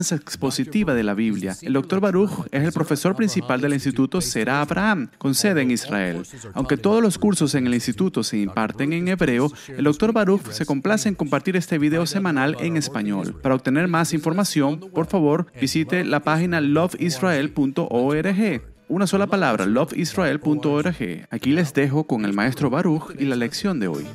expositiva de la Biblia. El Dr. Baruch es el profesor principal del Instituto Será Abraham, con sede en Israel. Aunque todos los cursos en el instituto se imparten en hebreo, el Dr. Baruch se complace en compartir este video semanal en español. Para obtener más información, por favor, visite la página loveisrael.org. Una sola palabra, loveisrael.org. Aquí les dejo con el maestro Baruch y la lección de hoy.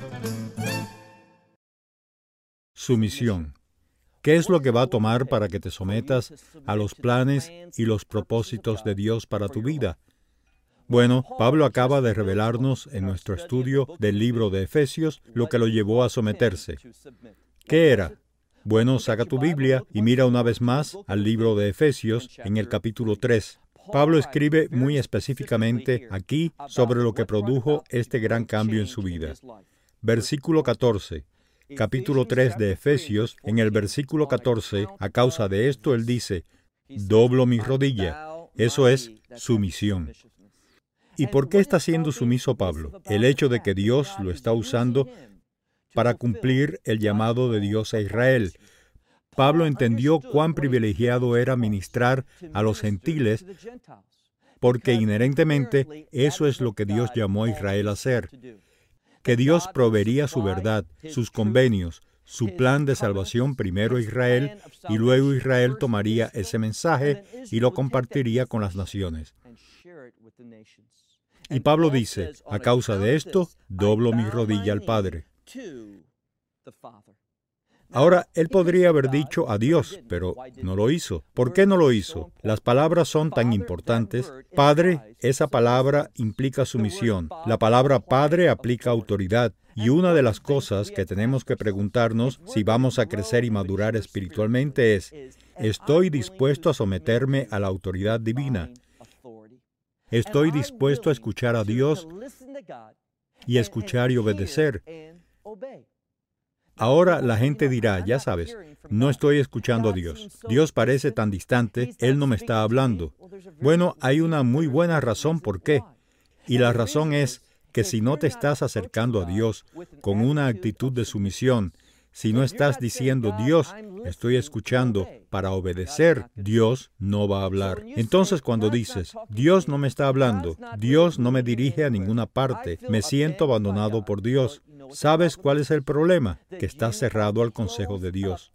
Sumisión. ¿Qué es lo que va a tomar para que te sometas a los planes y los propósitos de Dios para tu vida? Bueno, Pablo acaba de revelarnos en nuestro estudio del libro de Efesios lo que lo llevó a someterse. ¿Qué era? Bueno, saca tu Biblia y mira una vez más al libro de Efesios en el capítulo 3. Pablo escribe muy específicamente aquí sobre lo que produjo este gran cambio en su vida. Versículo 14. Capítulo 3 de Efesios, en el versículo 14, a causa de esto él dice, doblo mi rodilla. Eso es sumisión. ¿Y por qué está siendo sumiso Pablo? El hecho de que Dios lo está usando para cumplir el llamado de Dios a Israel. Pablo entendió cuán privilegiado era ministrar a los gentiles, porque inherentemente eso es lo que Dios llamó a Israel a hacer. Que Dios proveería su verdad, sus convenios, su plan de salvación primero a Israel, y luego Israel tomaría ese mensaje y lo compartiría con las naciones. Y Pablo dice, a causa de esto, doblo mi rodilla al Padre. Ahora, él podría haber dicho a Dios, pero no lo hizo. ¿Por qué no lo hizo? Las palabras son tan importantes. Padre, esa palabra implica sumisión. La palabra Padre aplica autoridad. Y una de las cosas que tenemos que preguntarnos si vamos a crecer y madurar espiritualmente es, ¿estoy dispuesto a someterme a la autoridad divina? ¿Estoy dispuesto a escuchar a Dios y escuchar y obedecer? Ahora la gente dirá, ya sabes, no estoy escuchando a Dios. Dios parece tan distante, Él no me está hablando. Bueno, hay una muy buena razón por qué. Y la razón es que si no te estás acercando a Dios con una actitud de sumisión, si no estás diciendo, Dios, estoy escuchando para obedecer, Dios no va a hablar. Entonces cuando dices, Dios no me está hablando, Dios no me dirige a ninguna parte, me siento abandonado por Dios, ¿sabes cuál es el problema? Que estás cerrado al consejo de Dios.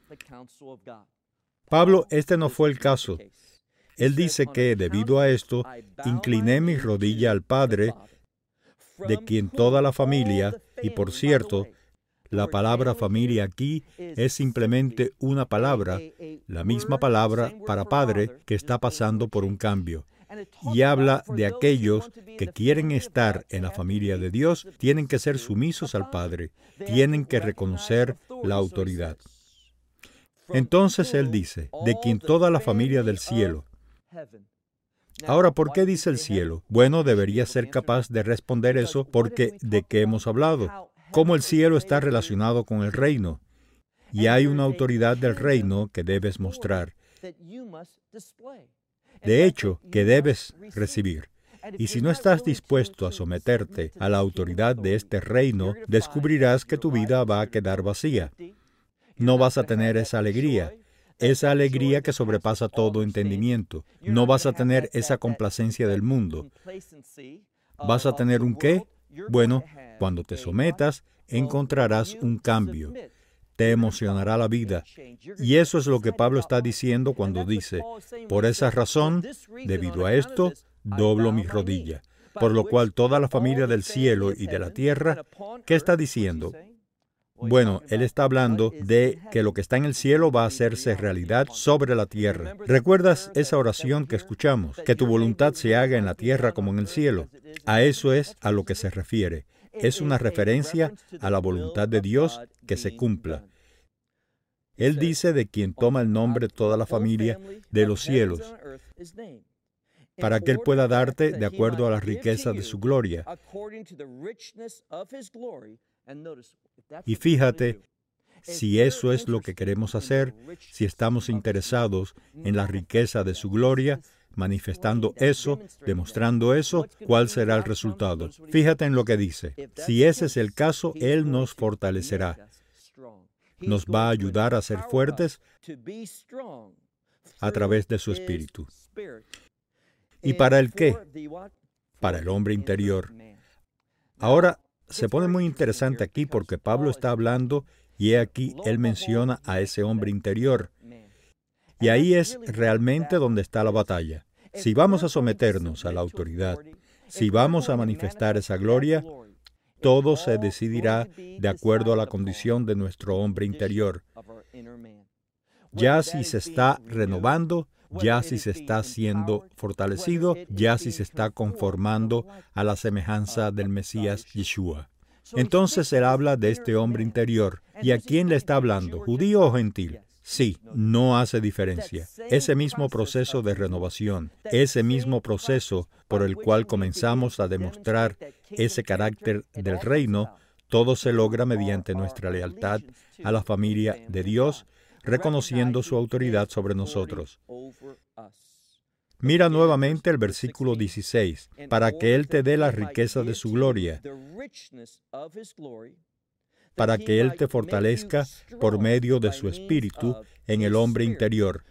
Pablo, este no fue el caso. Él dice que, debido a esto, incliné mi rodilla al Padre, de quien toda la familia, y por cierto, la palabra familia aquí es simplemente una palabra, la misma palabra para padre que está pasando por un cambio. Y habla de aquellos que quieren estar en la familia de Dios, tienen que ser sumisos al Padre, tienen que reconocer la autoridad. Entonces él dice, de quien toda la familia del cielo. Ahora, ¿por qué dice el cielo? Bueno, debería ser capaz de responder eso porque ¿de qué hemos hablado? Cómo el cielo está relacionado con el reino. Y hay una autoridad del reino que debes mostrar. De hecho, que debes recibir. Y si no estás dispuesto a someterte a la autoridad de este reino, descubrirás que tu vida va a quedar vacía. No vas a tener esa alegría que sobrepasa todo entendimiento. No vas a tener esa complacencia del mundo. ¿Vas a tener un qué? Bueno, cuando te sometas, encontrarás un cambio. Te emocionará la vida. Y eso es lo que Pablo está diciendo cuando dice, por esa razón, debido a esto, doblo mi rodilla. Por lo cual toda la familia del cielo y de la tierra, ¿qué está diciendo? Bueno, él está hablando de que lo que está en el cielo va a hacerse realidad sobre la tierra. ¿Recuerdas esa oración que escuchamos? Que tu voluntad se haga en la tierra como en el cielo. A eso es a lo que se refiere. Es una referencia a la voluntad de Dios que se cumpla. Él dice de quien toma el nombre toda la familia de los cielos, para que Él pueda darte de acuerdo a la riqueza de su gloria. Y fíjate, si eso es lo que queremos hacer, si estamos interesados en la riqueza de su gloria, manifestando eso, demostrando eso, ¿cuál será el resultado? Fíjate en lo que dice. Si ese es el caso, Él nos fortalecerá. Nos va a ayudar a ser fuertes a través de su espíritu. ¿Y para el qué? Para el hombre interior. Ahora, se pone muy interesante aquí porque Pablo está hablando y he aquí él menciona a ese hombre interior. Y ahí es realmente donde está la batalla. Si vamos a someternos a la autoridad, si vamos a manifestar esa gloria, todo se decidirá de acuerdo a la condición de nuestro hombre interior. Ya si se está renovando, ya si se está siendo fortalecido, ya si se está conformando a la semejanza del Mesías Yeshua. Entonces él habla de este hombre interior. ¿Y a quién le está hablando? ¿Judío o gentil? Sí, no hace diferencia. Ese mismo proceso de renovación, ese mismo proceso por el cual comenzamos a demostrar ese carácter del reino, todo se logra mediante nuestra lealtad a la familia de Dios, reconociendo su autoridad sobre nosotros. Mira nuevamente el versículo 16, para que Él te dé la riqueza de su gloria, para que Él te fortalezca por medio de su Espíritu en el hombre interior.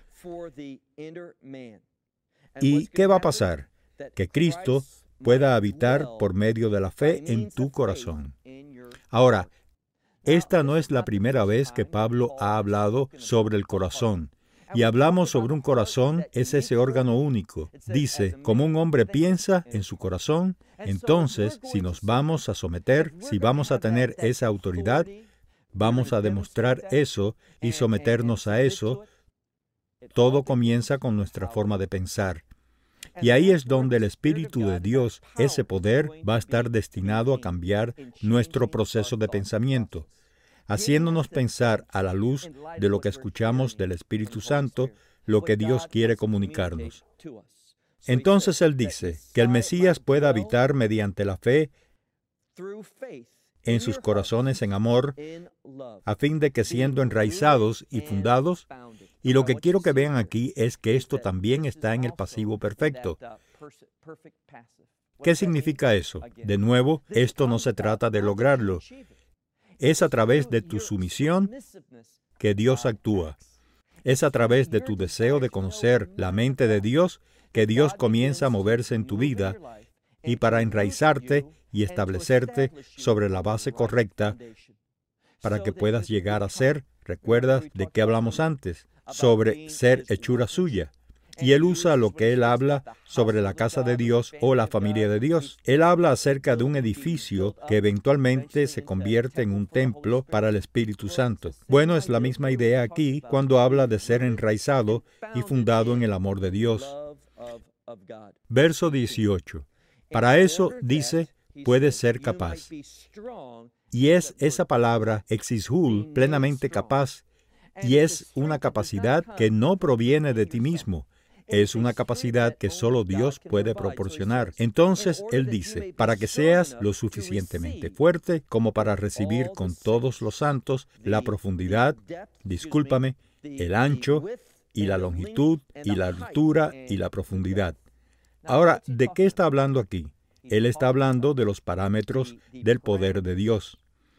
¿Y qué va a pasar? Que Cristo pueda habitar por medio de la fe en tu corazón. Ahora, esta no es la primera vez que Pablo ha hablado sobre el corazón. Y hablamos sobre un corazón, es ese órgano único. Dice, como un hombre piensa en su corazón, entonces, si nos vamos a someter, si vamos a tener esa autoridad, vamos a demostrar eso y someternos a eso. Todo comienza con nuestra forma de pensar. Y ahí es donde el Espíritu de Dios, ese poder, va a estar destinado a cambiar nuestro proceso de pensamiento, haciéndonos pensar a la luz de lo que escuchamos del Espíritu Santo, lo que Dios quiere comunicarnos. Entonces él dice que el Mesías pueda habitar mediante la fe en sus corazones en amor, a fin de que siendo enraizados y fundados, y lo que quiero que vean aquí es que esto también está en el pasivo perfecto. ¿Qué significa eso? De nuevo, esto no se trata de lograrlo. Es a través de tu sumisión que Dios actúa. Es a través de tu deseo de conocer la mente de Dios que Dios comienza a moverse en tu vida y para enraizarte y establecerte sobre la base correcta para que puedas llegar a ser, ¿recuerdas de qué hablamos antes? Sobre ser hechura suya. Y él usa lo que él habla sobre la casa de Dios o la familia de Dios. Él habla acerca de un edificio que eventualmente se convierte en un templo para el Espíritu Santo. Bueno, es la misma idea aquí cuando habla de ser enraizado y fundado en el amor de Dios. Verso 18. Para eso, dice, puede ser capaz. Y es esa palabra, exishul, plenamente capaz. Y es una capacidad que no proviene de ti mismo. Es una capacidad que solo Dios puede proporcionar. Entonces, Él dice, para que seas lo suficientemente fuerte como para recibir con todos los santos la profundidad, el ancho y la longitud y la altura y la profundidad. Ahora, ¿de qué está hablando aquí? Él está hablando de los parámetros del poder de Dios.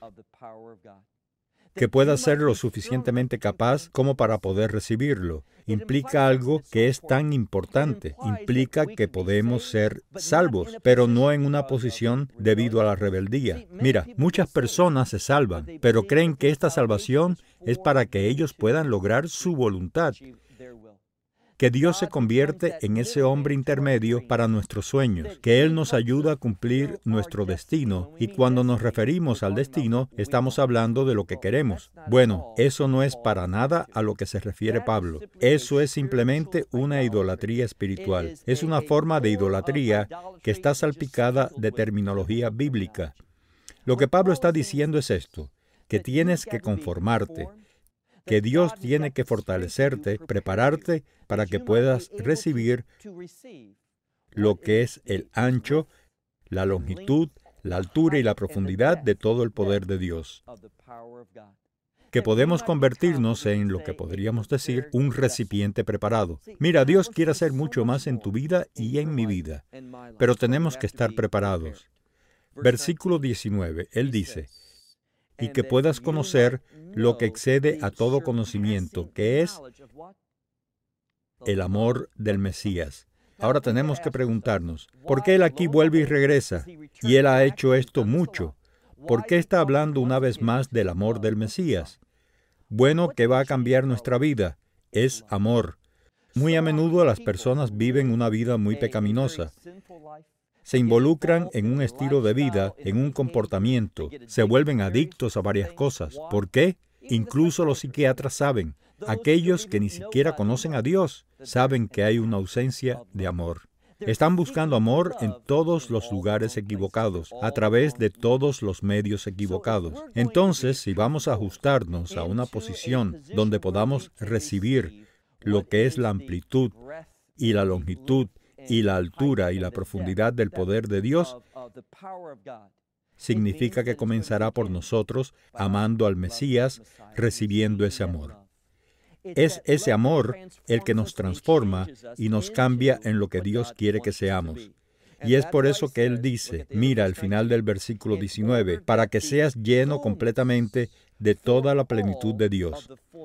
Que pueda ser lo suficientemente capaz como para poder recibirlo. Implica algo que es tan importante. Implica que podemos ser salvos, pero no en una posición debido a la rebeldía. Mira, muchas personas se salvan, pero creen que esta salvación es para que ellos puedan lograr su voluntad. Que Dios se convierte en ese hombre intermedio para nuestros sueños, que Él nos ayuda a cumplir nuestro destino, y cuando nos referimos al destino, estamos hablando de lo que queremos. Bueno, eso no es para nada a lo que se refiere Pablo. Eso es simplemente una idolatría espiritual. Es una forma de idolatría que está salpicada de terminología bíblica. Lo que Pablo está diciendo es esto, que tienes que conformarte, que Dios tiene que fortalecerte, prepararte para que puedas recibir lo que es el ancho, la longitud, la altura y la profundidad de todo el poder de Dios. Que podemos convertirnos en lo que podríamos decir un recipiente preparado. Mira, Dios quiere hacer mucho más en tu vida y en mi vida, pero tenemos que estar preparados. Versículo 19, Él dice, y que puedas conocer lo que excede a todo conocimiento, que es el amor del Mesías. Ahora tenemos que preguntarnos, ¿por qué él aquí vuelve y regresa? Y él ha hecho esto mucho. ¿Por qué está hablando una vez más del amor del Mesías? Bueno, ¿qué va a cambiar nuestra vida? Es amor. Muy a menudo las personas viven una vida muy pecaminosa. Se involucran en un estilo de vida, en un comportamiento. Se vuelven adictos a varias cosas. ¿Por qué? Incluso los psiquiatras saben. Aquellos que ni siquiera conocen a Dios saben que hay una ausencia de amor. Están buscando amor en todos los lugares equivocados, a través de todos los medios equivocados. Entonces, si vamos a ajustarnos a una posición donde podamos recibir lo que es la amplitud y la longitud y la altura y la profundidad del poder de Dios, significa que comenzará por nosotros amando al Mesías, recibiendo ese amor. Es ese amor el que nos transforma y nos cambia en lo que Dios quiere que seamos. Y es por eso que Él dice, mira al final del versículo 19, para que seas lleno completamente de toda la plenitud de Dios.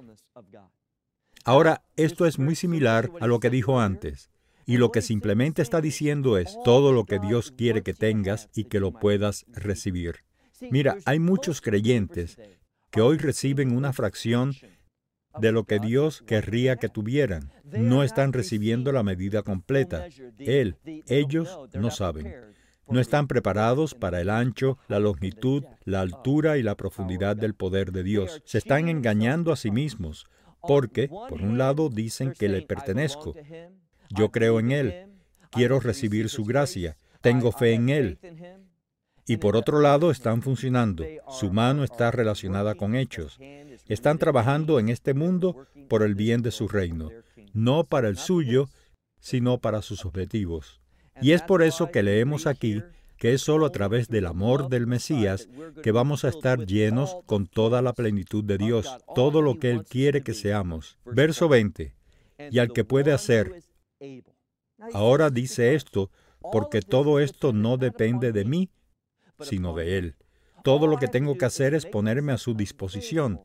Ahora, esto es muy similar a lo que dijo antes. Y lo que simplemente está diciendo es todo lo que Dios quiere que tengas y que lo puedas recibir. Mira, hay muchos creyentes que hoy reciben una fracción de lo que Dios querría que tuvieran. No están recibiendo la medida completa. Ellos no saben. No están preparados para el ancho, la longitud, la altura y la profundidad del poder de Dios. Se están engañando a sí mismos, porque, por un lado, dicen que le pertenezco. Yo creo en Él. Quiero recibir su gracia. Tengo fe en Él. Y por otro lado, están funcionando. Su mano está relacionada con hechos. Están trabajando en este mundo por el bien de su reino. No para el suyo, sino para sus objetivos. Y es por eso que leemos aquí que es solo a través del amor del Mesías que vamos a estar llenos con toda la plenitud de Dios, todo lo que Él quiere que seamos. Verso 20. Y al que puede hacer. Ahora dice esto, porque todo esto no depende de mí, sino de Él. Todo lo que tengo que hacer es ponerme a su disposición,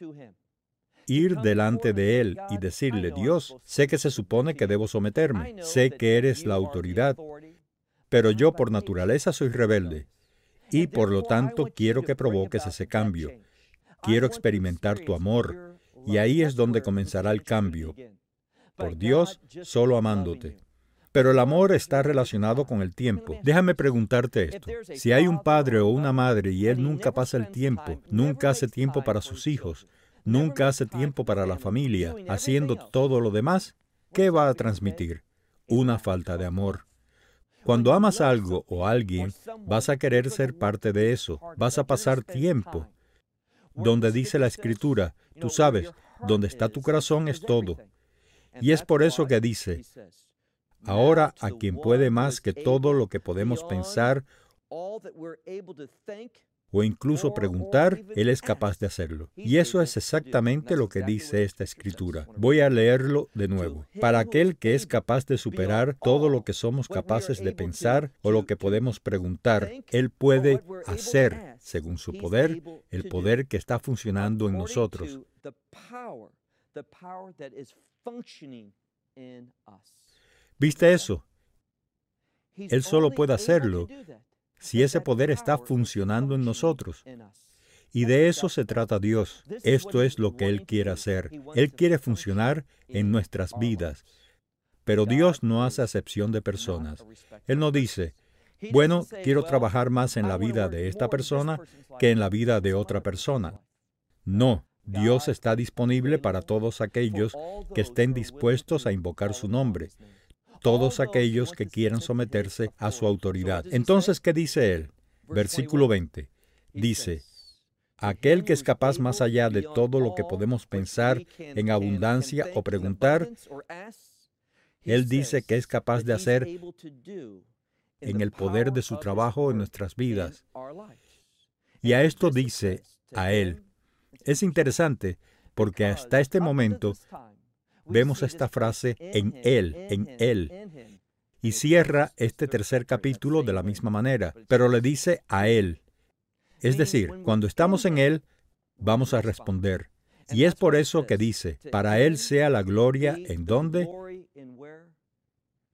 ir delante de Él y decirle, Dios, sé que se supone que debo someterme, sé que eres la autoridad, pero yo por naturaleza soy rebelde, y por lo tanto quiero que provoques ese cambio. Quiero experimentar tu amor, y ahí es donde comenzará el cambio. Por Dios, solo amándote. Pero el amor está relacionado con el tiempo. Déjame preguntarte esto. Si hay un padre o una madre y él nunca pasa el tiempo, nunca hace tiempo para sus hijos, nunca hace tiempo para la familia, haciendo todo lo demás, ¿qué va a transmitir? Una falta de amor. Cuando amas algo o a alguien, vas a querer ser parte de eso. Vas a pasar tiempo. Donde dice la Escritura, tú sabes, donde está tu corazón es todo. Y es por eso que dice, ahora a quien puede más que todo lo que podemos pensar o incluso preguntar, Él es capaz de hacerlo. Y eso es exactamente lo que dice esta Escritura. Voy a leerlo de nuevo. Para aquel que es capaz de superar todo lo que somos capaces de pensar o lo que podemos preguntar, Él puede hacer, según su poder, el poder que está funcionando en nosotros. ¿Viste eso? Él solo puede hacerlo si ese poder está funcionando en nosotros. Y de eso se trata Dios. Esto es lo que Él quiere hacer. Él quiere funcionar en nuestras vidas. Pero Dios no hace acepción de personas. Él no dice, bueno, quiero trabajar más en la vida de esta persona que en la vida de otra persona. No. Dios está disponible para todos aquellos que estén dispuestos a invocar su nombre. Todos aquellos que quieran someterse a su autoridad. Entonces, ¿qué dice Él? Versículo 20. Dice, aquel que es capaz más allá de todo lo que podemos pensar en abundancia o preguntar, Él dice que es capaz de hacer en el poder de su trabajo en nuestras vidas. Y a esto dice a Él. Es interesante porque hasta este momento vemos esta frase en Él, y cierra este tercer capítulo de la misma manera, pero le dice a Él. Es decir, cuando estamos en Él, vamos a responder. Y es por eso que dice, para Él sea la gloria, ¿en dónde?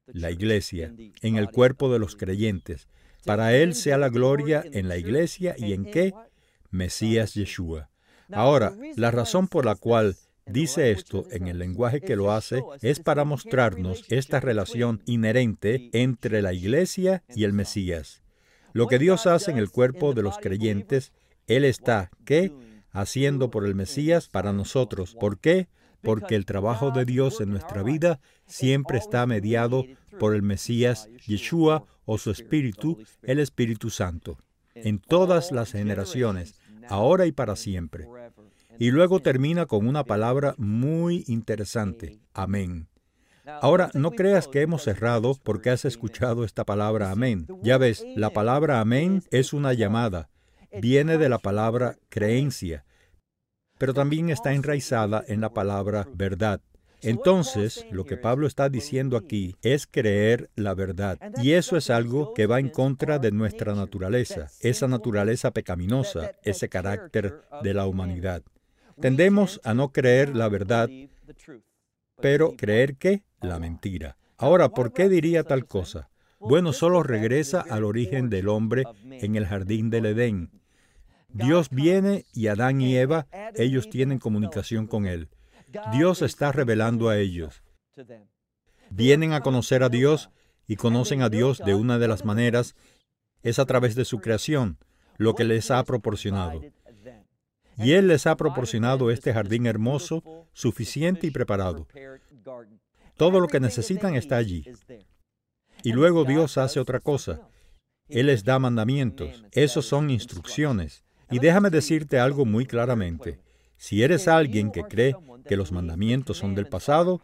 la iglesia, en el cuerpo de los creyentes. Para Él sea la gloria en la iglesia y en ¿qué? Mesías Yeshua. Ahora, la razón por la cual dice esto en el lenguaje que lo hace es para mostrarnos esta relación inherente entre la iglesia y el Mesías. Lo que Dios hace en el cuerpo de los creyentes, Él está, ¿qué? Haciendo por el Mesías para nosotros. ¿Por qué? Porque el trabajo de Dios en nuestra vida siempre está mediado por el Mesías Yeshua o su Espíritu, el Espíritu Santo, en todas las generaciones, ahora y para siempre. Y luego termina con una palabra muy interesante, amén. Ahora, no creas que hemos cerrado porque has escuchado esta palabra amén. Ya ves, la palabra amén es una llamada. Viene de la palabra creencia, pero también está enraizada en la palabra verdad. Entonces, lo que Pablo está diciendo aquí es creer la verdad. Y eso es algo que va en contra de nuestra naturaleza, esa naturaleza pecaminosa, ese carácter de la humanidad. Tendemos a no creer la verdad, pero creer ¿qué? La mentira. Ahora, ¿por qué diría tal cosa? Bueno, solo regresa al origen del hombre en el jardín del Edén. Dios viene y Adán y Eva, ellos tienen comunicación con Él. Dios está revelando a ellos. Vienen a conocer a Dios y conocen a Dios de una de las maneras, es a través de su creación, lo que les ha proporcionado. Y Él les ha proporcionado este jardín hermoso, suficiente y preparado. Todo lo que necesitan está allí. Y luego Dios hace otra cosa. Él les da mandamientos. Esos son instrucciones. Y déjame decirte algo muy claramente. Si eres alguien que cree que los mandamientos son del pasado,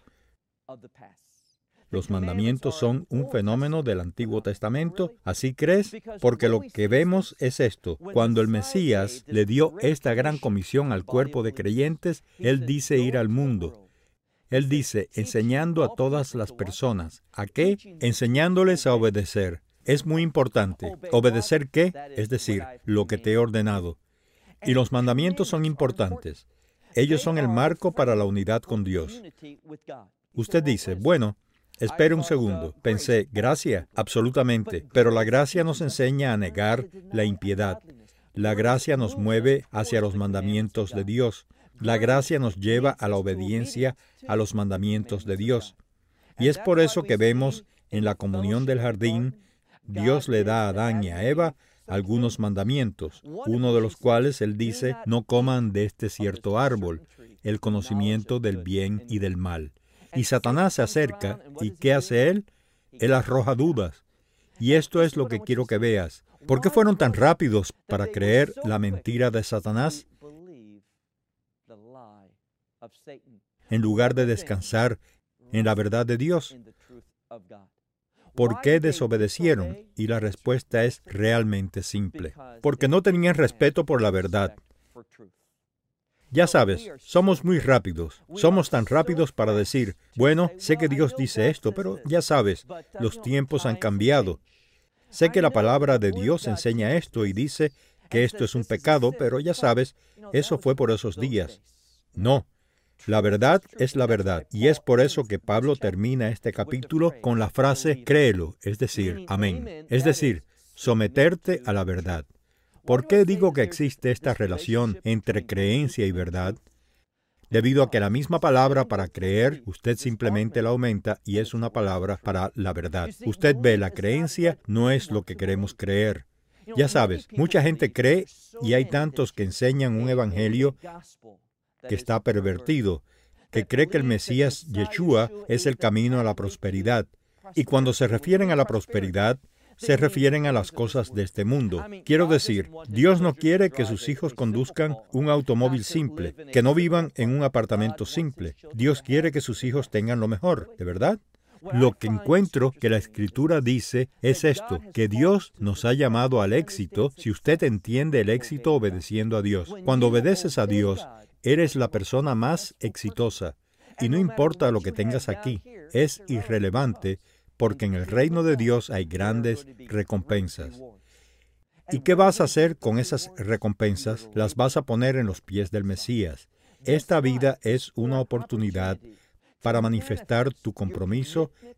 los mandamientos son un fenómeno del Antiguo Testamento, ¿así crees? Porque lo que vemos es esto. Cuando el Mesías le dio esta gran comisión al cuerpo de creyentes, Él dice ir al mundo. Él dice, enseñando a todas las personas. ¿A qué? Enseñándoles a obedecer. Es muy importante. ¿Obedecer qué? Es decir, lo que te he ordenado. Y los mandamientos son importantes. Ellos son el marco para la unidad con Dios. Usted dice, bueno, espere un segundo. Pensé, gracia, absolutamente. Pero la gracia nos enseña a negar la impiedad. La gracia nos mueve hacia los mandamientos de Dios. La gracia nos lleva a la obediencia a los mandamientos de Dios. Y es por eso que vemos en la comunión del jardín, Dios le da a Adán y a Eva algunos mandamientos, uno de los cuales Él dice, no coman de este cierto árbol, el conocimiento del bien y del mal. Y Satanás se acerca, ¿y qué hace Él? Él arroja dudas. Y esto es lo que quiero que veas. ¿Por qué fueron tan rápidos para creer la mentira de Satanás? En lugar de descansar en la verdad de Dios. ¿Por qué desobedecieron? Y la respuesta es realmente simple. Porque no tenían respeto por la verdad. Ya sabes, somos muy rápidos. Somos tan rápidos para decir, bueno, sé que Dios dice esto, pero ya sabes, los tiempos han cambiado. Sé que la palabra de Dios enseña esto y dice que esto es un pecado, pero ya sabes, eso fue por esos días. No. La verdad es la verdad, y es por eso que Pablo termina este capítulo con la frase créelo, es decir, amén. Es decir, someterte a la verdad. ¿Por qué digo que existe esta relación entre creencia y verdad? Debido a que la misma palabra para creer, usted simplemente la aumenta y es una palabra para la verdad. Usted ve, la creencia no es lo que queremos creer. Ya sabes, mucha gente cree y hay tantos que enseñan un evangelio que está pervertido, que cree que el Mesías Yeshua es el camino a la prosperidad. Y cuando se refieren a la prosperidad, se refieren a las cosas de este mundo. Quiero decir, Dios no quiere que sus hijos conduzcan un automóvil simple, que no vivan en un apartamento simple. Dios quiere que sus hijos tengan lo mejor, ¿de verdad? Lo que encuentro que la Escritura dice es esto, que Dios nos ha llamado al éxito si usted entiende el éxito obedeciendo a Dios. Cuando obedeces a Dios, eres la persona más exitosa. Y no importa lo que tengas aquí, es irrelevante, porque en el reino de Dios hay grandes recompensas. ¿Y qué vas a hacer con esas recompensas? Las vas a poner en los pies del Mesías. Esta vida es una oportunidad para manifestar tu compromiso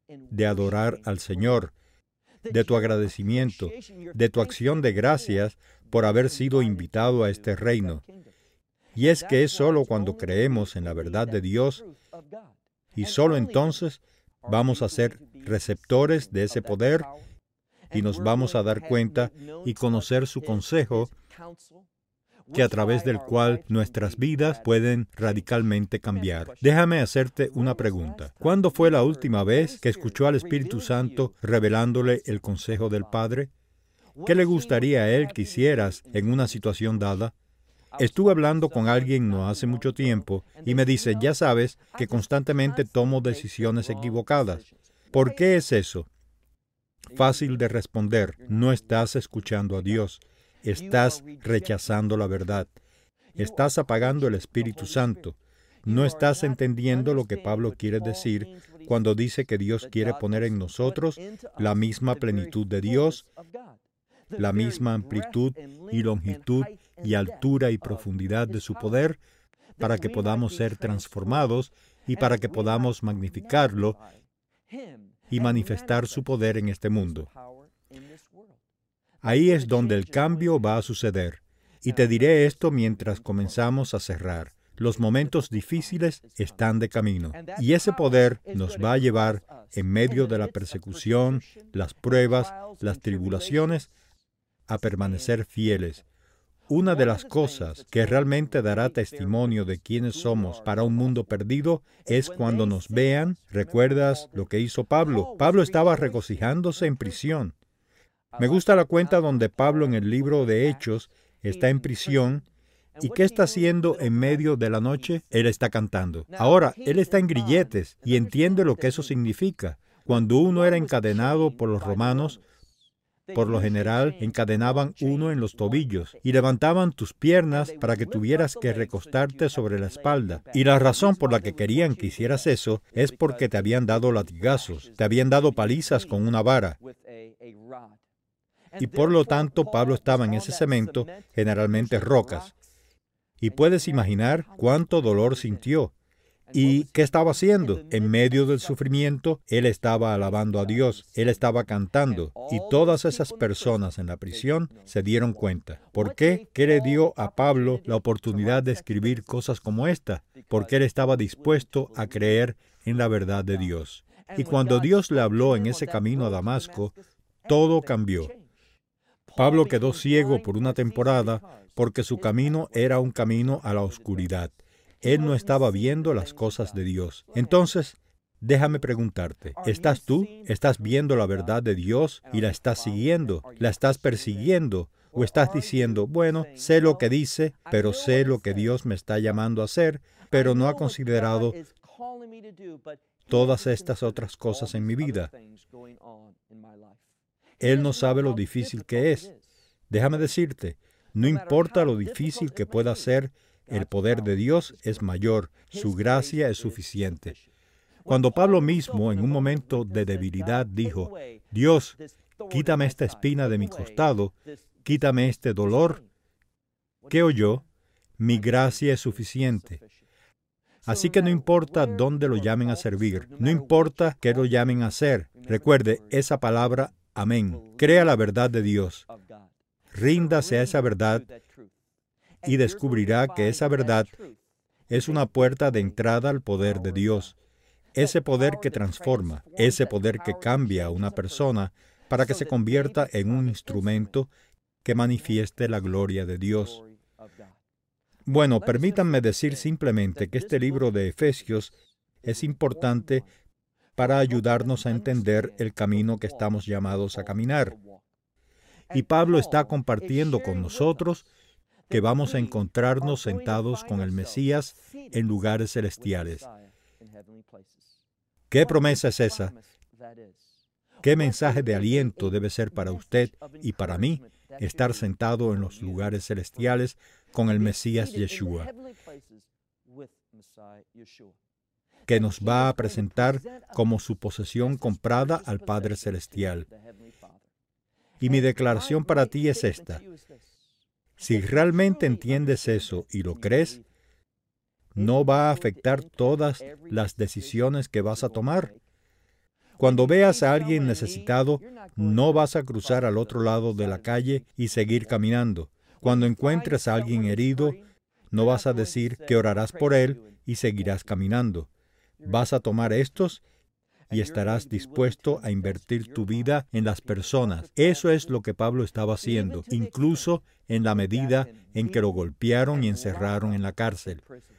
de adorar al Señor, de tu agradecimiento, de tu acción de gracias por haber sido invitado a este reino. Y es que es solo cuando creemos en la verdad de Dios y solo entonces vamos a ser receptores de ese poder y nos vamos a dar cuenta y conocer su consejo, que a través del cual nuestras vidas pueden radicalmente cambiar. Déjame hacerte una pregunta. ¿Cuándo fue la última vez que escuchó al Espíritu Santo revelándole el consejo del Padre? ¿Qué le gustaría a Él que hicieras en una situación dada? Estuve hablando con alguien no hace mucho tiempo y me dice, ya sabes que constantemente tomo decisiones equivocadas. ¿Por qué es eso? Fácil de responder, no estás escuchando a Dios. Estás rechazando la verdad. Estás apagando el Espíritu Santo. No estás entendiendo lo que Pablo quiere decir cuando dice que Dios quiere poner en nosotros la misma plenitud de Dios, la misma amplitud y longitud y altura y profundidad de su poder, para que podamos ser transformados y para que podamos magnificarlo y manifestar su poder en este mundo. Ahí es donde el cambio va a suceder. Y te diré esto mientras comenzamos a cerrar. Los momentos difíciles están de camino. Y ese poder nos va a llevar, en medio de la persecución, las pruebas, las tribulaciones, a permanecer fieles. Una de las cosas que realmente dará testimonio de quiénes somos para un mundo perdido es cuando nos vean. ¿Recuerdas lo que hizo Pablo? Pablo estaba regocijándose en prisión. Me gusta la cuenta donde Pablo en el libro de Hechos está en prisión. ¿Y qué está haciendo en medio de la noche? Él está cantando. Ahora, él está en grilletes y entiende lo que eso significa. Cuando uno era encadenado por los romanos, por lo general encadenaban uno en los tobillos y levantaban tus piernas para que tuvieras que recostarte sobre la espalda. Y la razón por la que querían que hicieras eso es porque te habían dado latigazos, te habían dado palizas con una vara. Y por lo tanto, Pablo estaba en ese cemento, generalmente rocas. Y puedes imaginar cuánto dolor sintió. ¿Y qué estaba haciendo? En medio del sufrimiento, él estaba alabando a Dios, él estaba cantando. Y todas esas personas en la prisión se dieron cuenta. ¿Por qué? ¿Qué le dio a Pablo la oportunidad de escribir cosas como esta? Porque él estaba dispuesto a creer en la verdad de Dios. Y cuando Dios le habló en ese camino a Damasco, todo cambió. Pablo quedó ciego por una temporada porque su camino era un camino a la oscuridad. Él no estaba viendo las cosas de Dios. Entonces, déjame preguntarte, ¿estás tú? ¿Estás viendo la verdad de Dios y la estás siguiendo? ¿La estás persiguiendo? ¿O estás diciendo, bueno, sé lo que dice, pero sé lo que Dios me está llamando a hacer, pero no ha considerado todas estas otras cosas en mi vida? Él no sabe lo difícil que es. Déjame decirte, no importa lo difícil que pueda ser, el poder de Dios es mayor, su gracia es suficiente. Cuando Pablo mismo, en un momento de debilidad, dijo, Dios, quítame esta espina de mi costado, quítame este dolor, ¿qué oyó? Mi gracia es suficiente. Así que no importa dónde lo llamen a servir, no importa qué lo llamen a hacer, recuerde esa palabra, amén. Crea la verdad de Dios. Ríndase a esa verdad y descubrirá que esa verdad es una puerta de entrada al poder de Dios. Ese poder que transforma, ese poder que cambia a una persona para que se convierta en un instrumento que manifieste la gloria de Dios. Bueno, permítanme decir simplemente que este libro de Efesios es importante para ayudarnos a entender el camino que estamos llamados a caminar. Y Pablo está compartiendo con nosotros que vamos a encontrarnos sentados con el Mesías en lugares celestiales. ¿Qué promesa es esa? ¿Qué mensaje de aliento debe ser para usted y para mí estar sentado en los lugares celestiales con el Mesías Yeshua, que nos va a presentar como su posesión comprada al Padre Celestial? Y mi declaración para ti es esta. Si realmente entiendes eso y lo crees, no va a afectar todas las decisiones que vas a tomar. Cuando veas a alguien necesitado, no vas a cruzar al otro lado de la calle y seguir caminando. Cuando encuentres a alguien herido, no vas a decir que orarás por él y seguirás caminando. Vas a tomar estos y estarás dispuesto a invertir tu vida en las personas. Eso es lo que Pablo estaba haciendo, incluso en la medida en que lo golpearon y encerraron en la cárcel.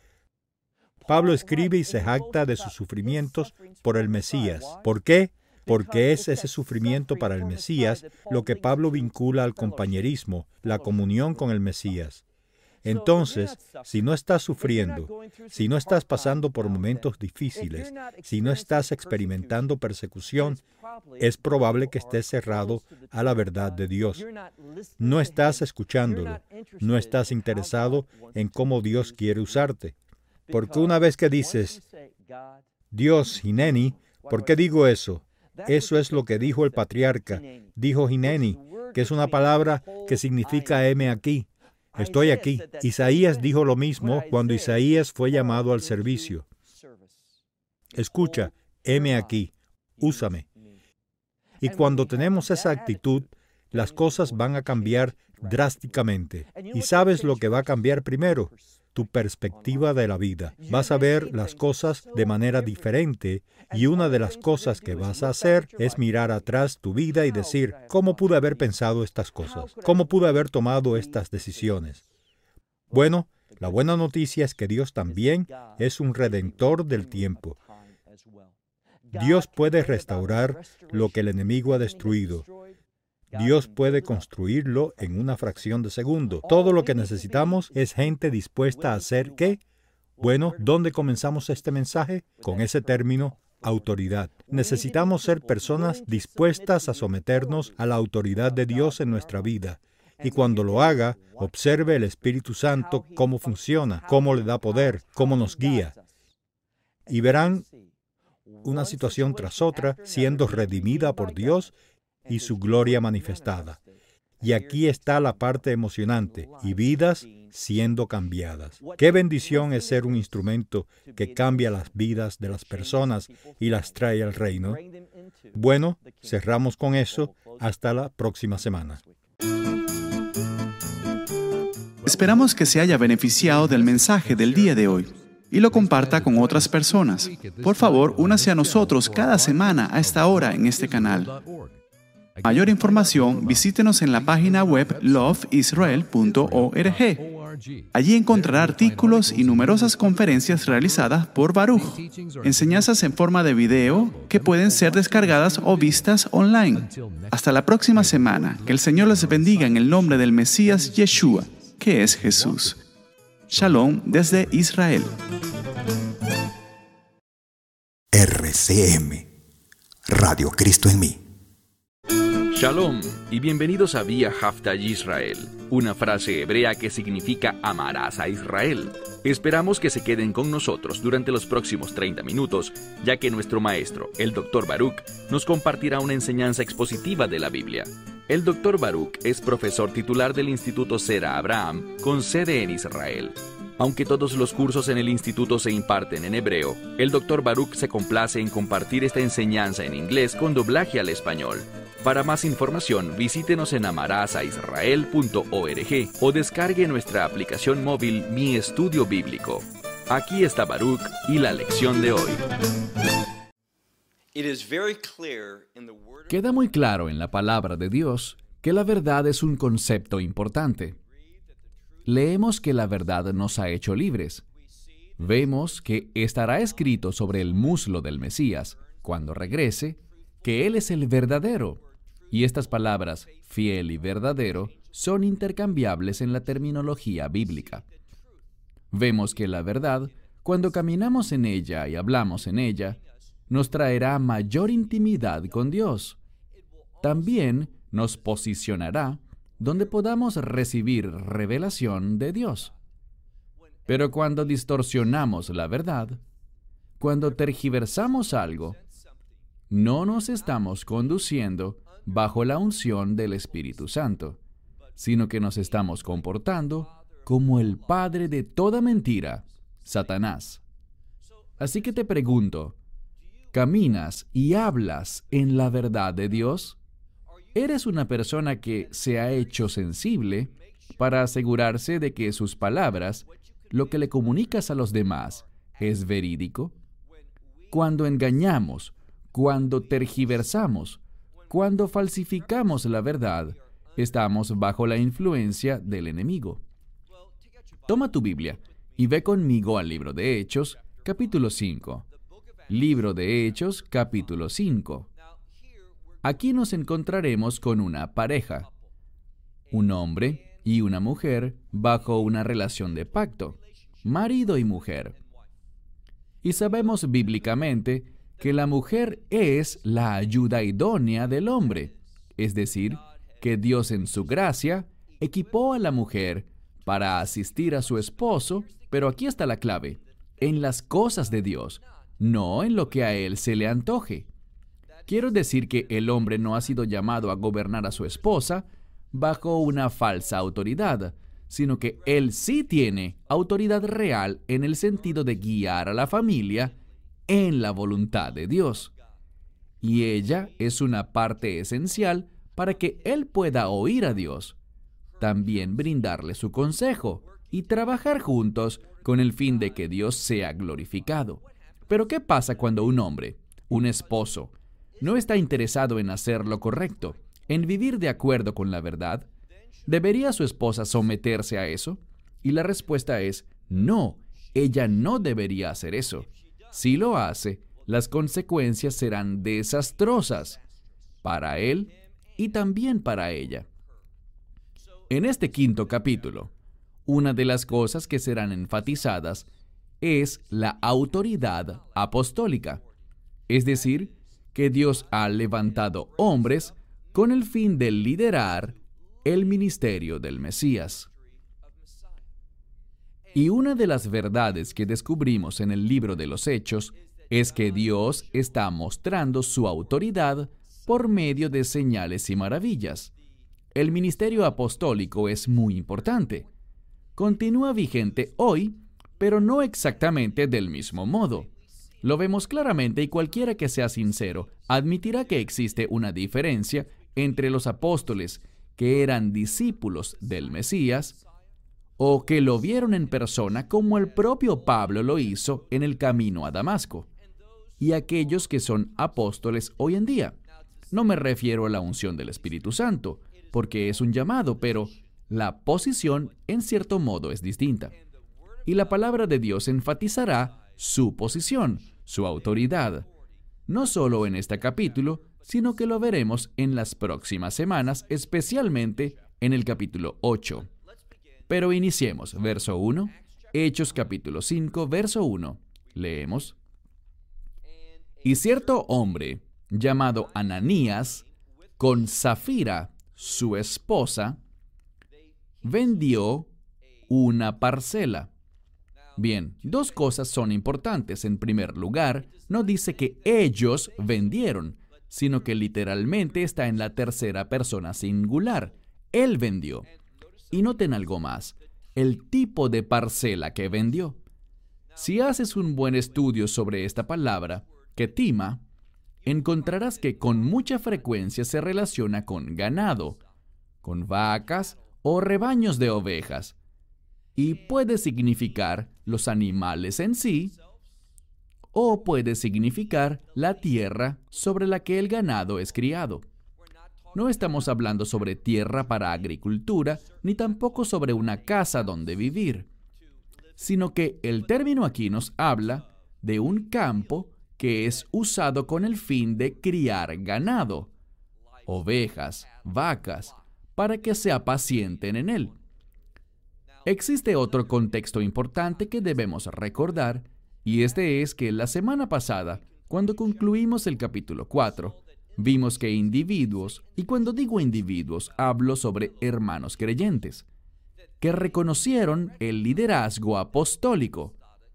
Pablo escribe y se jacta de sus sufrimientos por el Mesías. ¿Por qué? Porque es ese sufrimiento para el Mesías lo que Pablo vincula al compañerismo, la comunión con el Mesías. Entonces, si no estás sufriendo, si no estás pasando por momentos difíciles, si no estás experimentando persecución, es probable que estés cerrado a la verdad de Dios. No estás escuchándolo, no estás interesado en cómo Dios quiere usarte. Porque una vez que dices, Dios, Hineni, ¿por qué digo eso? Eso es lo que dijo el patriarca, dijo Hineni, que es una palabra que significa heme aquí. Estoy aquí. Isaías dijo lo mismo cuando Isaías fue llamado al servicio. Escucha, heme aquí, úsame. Y cuando tenemos esa actitud, las cosas van a cambiar drásticamente. ¿Y sabes lo que va a cambiar primero? Tu perspectiva de la vida. Vas a ver las cosas de manera diferente y una de las cosas que vas a hacer es mirar atrás tu vida y decir, ¿cómo pude haber pensado estas cosas? ¿Cómo pude haber tomado estas decisiones? Bueno, la buena noticia es que Dios también es un redentor del tiempo. Dios puede restaurar lo que el enemigo ha destruido. Dios puede construirlo en una fracción de segundo. Todo lo que necesitamos es gente dispuesta a hacer ¿qué? Bueno, ¿dónde comenzamos este mensaje? Con ese término, autoridad. Necesitamos ser personas dispuestas a someternos a la autoridad de Dios en nuestra vida. Y cuando lo haga, observe el Espíritu Santo cómo funciona, cómo le da poder, cómo nos guía. Y verán una situación tras otra siendo redimida por Dios y su gloria manifestada. Y aquí está la parte emocionante, y vidas siendo cambiadas. Qué bendición es ser un instrumento que cambia las vidas de las personas y las trae al reino. Bueno, cerramos con eso. Hasta la próxima semana. Esperamos que se haya beneficiado del mensaje del día de hoy y lo comparta con otras personas. Por favor, únase a nosotros cada semana a esta hora en este canal. Mayor información, visítenos en la página web loveisrael.org. Allí encontrará artículos y numerosas conferencias realizadas por Baruch, enseñanzas en forma de video que pueden ser descargadas o vistas online. Hasta la próxima semana. Que el Señor les bendiga en el nombre del Mesías Yeshua, que es Jesús. Shalom desde Israel. RCM, Radio Cristo en mí. Shalom y bienvenidos a Vía Haftaj Israel, una frase hebrea que significa amarás a Israel. Esperamos que se queden con nosotros durante los próximos 30 minutos, ya que nuestro maestro, el Dr. Baruch, nos compartirá una enseñanza expositiva de la Biblia. El Dr. Baruch es profesor titular del Instituto Sera Abraham, con sede en Israel. Aunque todos los cursos en el instituto se imparten en hebreo, el Dr. Baruch se complace en compartir esta enseñanza en inglés con doblaje al español. Para más información, visítenos en amarasaisrael.org o descargue nuestra aplicación móvil Mi Estudio Bíblico. Aquí está Baruch y la lección de hoy. Queda muy claro en la palabra de Dios que la verdad es un concepto importante. Leemos que la verdad nos ha hecho libres. Vemos que estará escrito sobre el muslo del Mesías, cuando regrese, que Él es el verdadero. Y estas palabras, fiel y verdadero, son intercambiables en la terminología bíblica. Vemos que la verdad, cuando caminamos en ella y hablamos en ella, nos traerá mayor intimidad con Dios. También nos posicionará donde podamos recibir revelación de Dios. Pero cuando distorsionamos la verdad, cuando tergiversamos algo, no nos estamos conduciendo bajo la unción del Espíritu Santo, sino que nos estamos comportando como el padre de toda mentira, Satanás. Así que te pregunto, ¿Caminas y hablas en la verdad de Dios? ¿Eres una persona que se ha hecho sensible para asegurarse de que sus palabras, lo que le comunicas a los demás, es verídico? Cuando engañamos, cuando tergiversamos, cuando falsificamos la verdad, estamos bajo la influencia del enemigo. Toma tu Biblia y ve conmigo al libro de Hechos, capítulo 5. Libro de Hechos, capítulo 5. Aquí nos encontraremos con una pareja, un hombre y una mujer bajo una relación de pacto, marido y mujer. Y sabemos bíblicamente que la mujer es la ayuda idónea del hombre, es decir, que Dios en su gracia equipó a la mujer para asistir a su esposo, pero aquí está la clave, en las cosas de Dios, no en lo que a él se le antoje. Quiero decir que el hombre no ha sido llamado a gobernar a su esposa bajo una falsa autoridad, sino que él sí tiene autoridad real en el sentido de guiar a la familia en la voluntad de Dios. Y ella es una parte esencial para que él pueda oír a Dios, también brindarle su consejo y trabajar juntos con el fin de que Dios sea glorificado. Pero ¿qué pasa cuando un hombre, un esposo, no está interesado en hacer lo correcto, en vivir de acuerdo con la verdad? ¿Debería su esposa someterse a eso? Y la respuesta es no, ella no debería hacer eso. Si lo hace, las consecuencias serán desastrosas para él y también para ella. En este 5º capítulo, una de las cosas que serán enfatizadas es la autoridad apostólica, es decir, que Dios ha levantado hombres con el fin de liderar el ministerio del Mesías. Y una de las verdades que descubrimos en el libro de los Hechos es que Dios está mostrando su autoridad por medio de señales y maravillas. El ministerio apostólico es muy importante. Continúa vigente hoy, pero no exactamente del mismo modo. Lo vemos claramente y cualquiera que sea sincero admitirá que existe una diferencia entre los apóstoles que eran discípulos del Mesías o que lo vieron en persona como el propio Pablo lo hizo en el camino a Damasco, y aquellos que son apóstoles hoy en día. No me refiero a la unción del Espíritu Santo, porque es un llamado, pero la posición en cierto modo es distinta. Y la palabra de Dios enfatizará su posición, su autoridad, no solo en este capítulo, sino que lo veremos en las próximas semanas, especialmente en el capítulo 8. Pero iniciemos, verso 1, Hechos capítulo 5, verso 1. Leemos. Y cierto hombre, llamado Ananías, con Safira, su esposa, vendió una parcela. Bien, dos cosas son importantes. En primer lugar, no dice que ellos vendieron, sino que literalmente está en la tercera persona singular. Él vendió. Y noten algo más, el tipo de parcela que vendió. Si haces un buen estudio sobre esta palabra, ketima, encontrarás que con mucha frecuencia se relaciona con ganado, con vacas o rebaños de ovejas, y puede significar los animales en sí, o puede significar la tierra sobre la que el ganado es criado. No estamos hablando sobre tierra para agricultura, ni tampoco sobre una casa donde vivir, sino que el término aquí nos habla de un campo que es usado con el fin de criar ganado, ovejas, vacas, para que se apacienten en él. Existe otro contexto importante que debemos recordar, y este es que la semana pasada, cuando concluimos el capítulo 4, vimos que individuos, y cuando digo individuos, hablo sobre hermanos creyentes, que reconocieron el liderazgo apostólico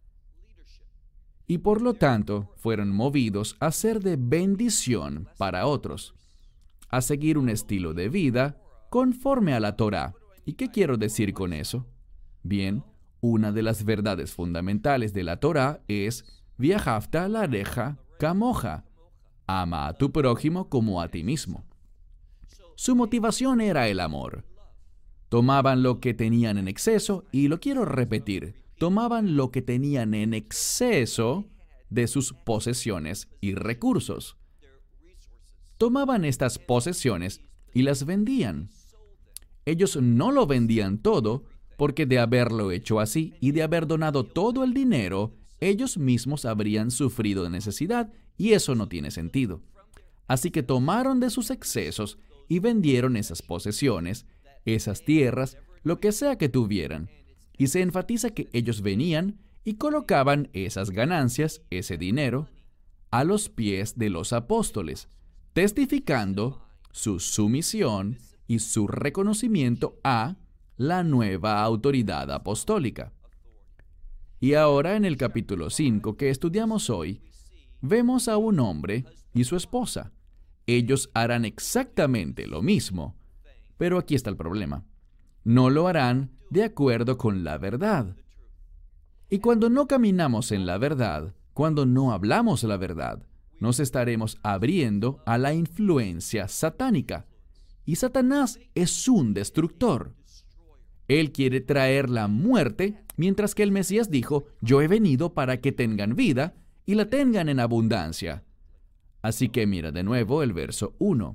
y por lo tanto fueron movidos a ser de bendición para otros, a seguir un estilo de vida conforme a la Torá. ¿Y qué quiero decir con eso? Bien, una de las verdades fundamentales de la Torá es Viahavta lareja camoja, ama a tu prójimo como a ti mismo. Su motivación era el amor. Tomaban lo que tenían en exceso, y lo quiero repetir, tomaban lo que tenían en exceso de sus posesiones y recursos. Tomaban estas posesiones y las vendían. Ellos no lo vendían todo, porque de haberlo hecho así y de haber donado todo el dinero, ellos mismos habrían sufrido de necesidad, y eso no tiene sentido. Así que tomaron de sus excesos y vendieron esas posesiones, esas tierras, lo que sea que tuvieran. Y se enfatiza que ellos venían y colocaban esas ganancias, ese dinero, a los pies de los apóstoles, testificando su sumisión y su reconocimiento a la nueva autoridad apostólica. Y ahora en el capítulo 5 que estudiamos hoy, vemos a un hombre y su esposa. Ellos harán exactamente lo mismo, pero aquí está el problema. No lo harán de acuerdo con la verdad. Y cuando no caminamos en la verdad, cuando no hablamos la verdad, nos estaremos abriendo a la influencia satánica. Y Satanás es un destructor. Él quiere traer la muerte, mientras que el Mesías dijo, yo he venido para que tengan vida y la tengan en abundancia. Así que mira de nuevo el verso 1.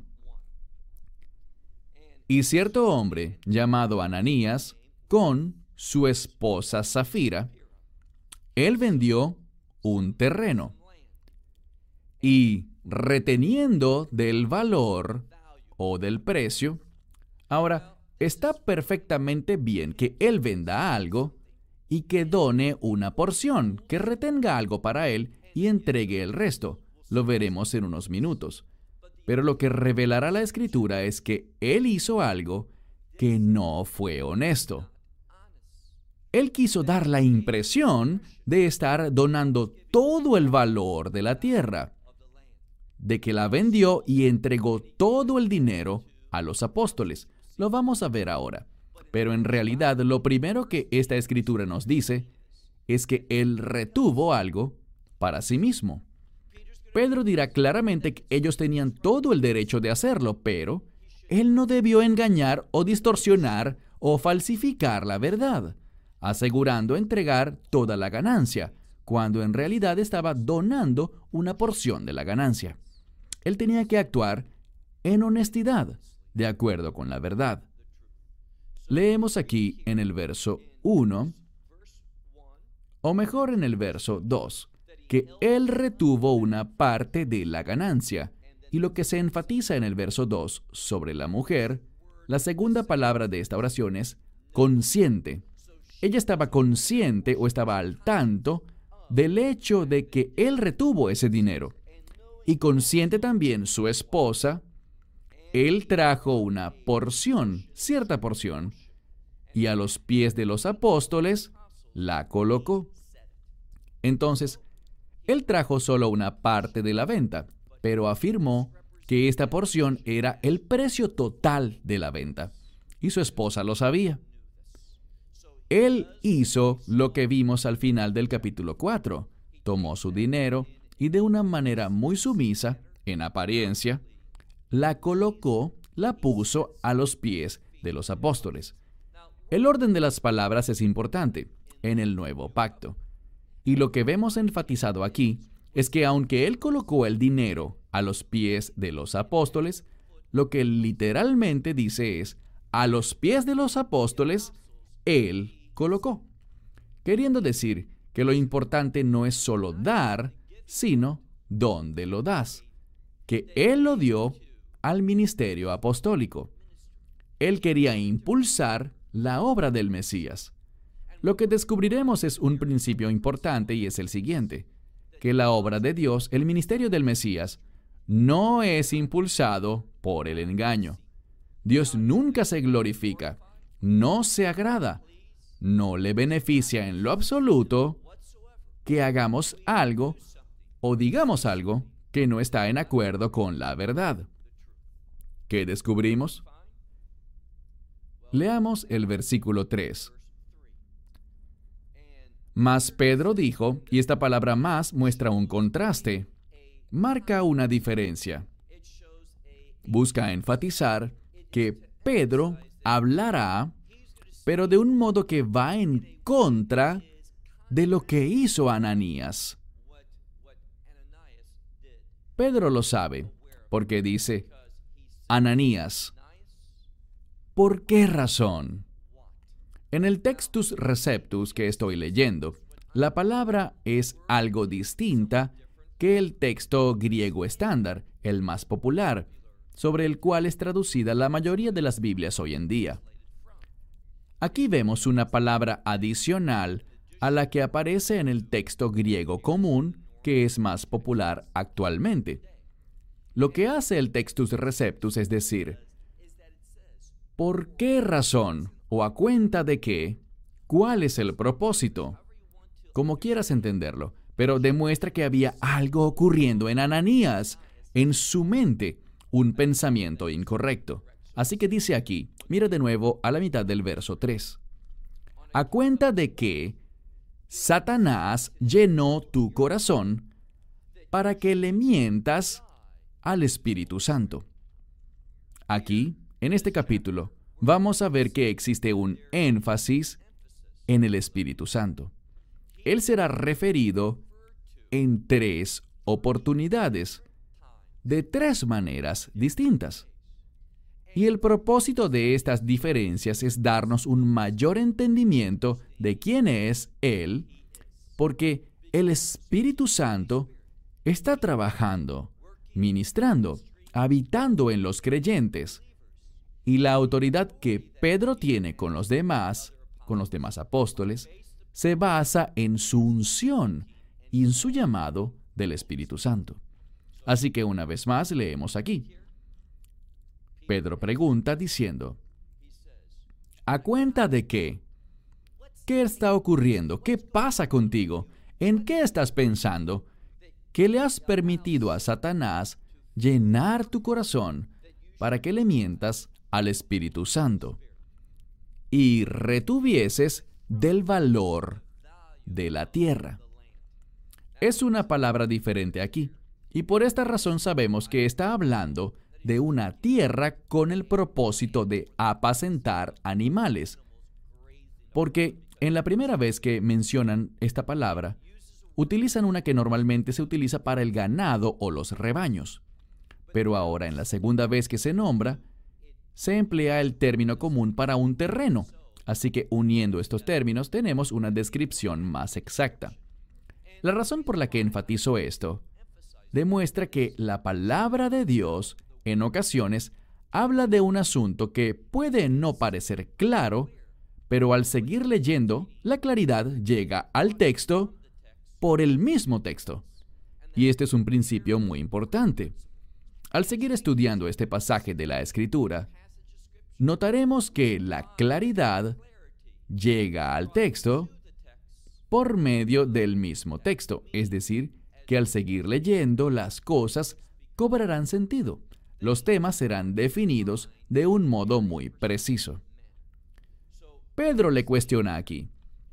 Y cierto hombre, llamado Ananías, con su esposa Safira, él vendió un terreno y reteniendo del valor o del precio. Ahora, está perfectamente bien que él venda algo y que done una porción, que retenga algo para él y entregue el resto. Lo veremos en unos minutos. Pero lo que revelará la Escritura es que él hizo algo que no fue honesto. Él quiso dar la impresión de estar donando todo el valor de la tierra, de que la vendió y entregó todo el dinero a los apóstoles. Lo vamos a ver ahora. Pero en realidad lo primero que esta Escritura nos dice es que él retuvo algo para sí mismo. Pedro dirá claramente que ellos tenían todo el derecho de hacerlo, pero él no debió engañar o distorsionar o falsificar la verdad, asegurando entregar toda la ganancia, cuando en realidad estaba donando una porción de la ganancia. Él tenía que actuar en honestidad, de acuerdo con la verdad. Leemos aquí en el verso 1, o mejor en el verso 2, que él retuvo una parte de la ganancia. Y lo que se enfatiza en el verso 2 sobre la mujer, la segunda palabra de esta oración es consciente. Ella estaba consciente o estaba al tanto del hecho de que él retuvo ese dinero. Y consciente también su esposa, él trajo una porción, cierta porción, y a los pies de los apóstoles la colocó. Entonces, él trajo solo una parte de la venta, pero afirmó que esta porción era el precio total de la venta, y su esposa lo sabía. Él hizo lo que vimos al final del capítulo 4. Tomó su dinero y de una manera muy sumisa, en apariencia, la colocó, la puso a los pies de los apóstoles. El orden de las palabras es importante en el nuevo pacto. Y lo que vemos enfatizado aquí es que aunque él colocó el dinero a los pies de los apóstoles, lo que literalmente dice es, a los pies de los apóstoles, él colocó. Queriendo decir que lo importante no es solo dar, sino dónde lo das. Que él lo dio al ministerio apostólico. Él quería impulsar la obra del Mesías. Lo que descubriremos es un principio importante y es el siguiente, que la obra de Dios, el ministerio del Mesías, no es impulsado por el engaño. Dios nunca se glorifica, no se agrada, no le beneficia en lo absoluto que hagamos algo o digamos algo que no está en acuerdo con la verdad. ¿Qué descubrimos? Leamos el versículo 3. Mas Pedro dijo, y esta palabra más muestra un contraste. marca una diferencia. Busca enfatizar que Pedro hablará, pero de un modo que va en contra de lo que hizo Ananías. Pedro lo sabe, porque dice, Ananías, ¿por qué razón? En el Textus Receptus que estoy leyendo, la palabra es algo distinta que el texto griego estándar, el más popular, sobre el cual es traducida la mayoría de las Biblias hoy en día. Aquí vemos una palabra adicional a la que aparece en el texto griego común, que es más popular actualmente. Lo que hace el Textus Receptus es decir, ¿por qué razón o a cuenta de qué? ¿Cuál es el propósito? Como quieras entenderlo, pero demuestra que había algo ocurriendo en Ananías, en su mente, un pensamiento incorrecto. Así que dice aquí, mira de nuevo a la mitad del verso 3. A cuenta de que Satanás llenó tu corazón para que le mientas al Espíritu Santo. Aquí, en este capítulo, vamos a ver que existe un énfasis en el Espíritu Santo. Él será referido en 3 oportunidades, de 3 maneras distintas. Y el propósito de estas diferencias es darnos un mayor entendimiento de quién es Él, porque el Espíritu Santo está trabajando, ministrando, habitando en los creyentes. Y la autoridad que Pedro tiene con los demás apóstoles, se basa en su unción y en su llamado del Espíritu Santo. Así que una vez más leemos aquí. Pedro pregunta diciendo, ¿a cuenta de qué? ¿Qué está ocurriendo? ¿Qué pasa contigo? ¿En qué estás pensando? ¿Qué le has permitido a Satanás llenar tu corazón para que le mientas al Espíritu Santo y retuvieses del valor de la tierra? Es una palabra diferente aquí, y por esta razón sabemos que está hablando de una tierra con el propósito de apacentar animales. Porque en la primera vez que mencionan esta palabra, utilizan una que normalmente se utiliza para el ganado o los rebaños. Pero ahora, en la segunda vez que se nombra, se emplea el término común para un terreno. Así que uniendo estos términos tenemos una descripción más exacta. La razón por la que enfatizo esto demuestra que la palabra de Dios en ocasiones habla de un asunto que puede no parecer claro, pero al seguir leyendo, la claridad llega al texto por el mismo texto. Y este es un principio muy importante. Al seguir estudiando este pasaje de la Escritura, notaremos que la claridad llega al texto por medio del mismo texto, es decir, que al seguir leyendo las cosas cobrarán sentido. Los temas serán definidos de un modo muy preciso. Pedro le cuestiona aquí,